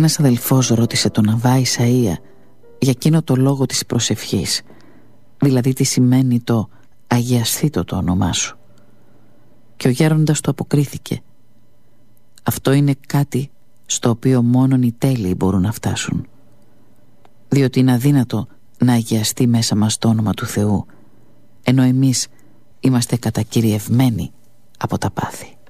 Ένας αδελφός ρώτησε τον Αββά Ισαΐα για εκείνο το λόγο της προσευχής, δηλαδή τι σημαίνει το «αγιαστήτω το όνομά σου». Και ο γέροντας του αποκρίθηκε: «Αυτό είναι κάτι στο οποίο μόνον οι τέλειοι μπορούν να φτάσουν, διότι είναι αδύνατο να αγιαστεί μέσα μας το όνομα του Θεού, ενώ εμείς είμαστε κατακυριευμένοι από τα πάθη».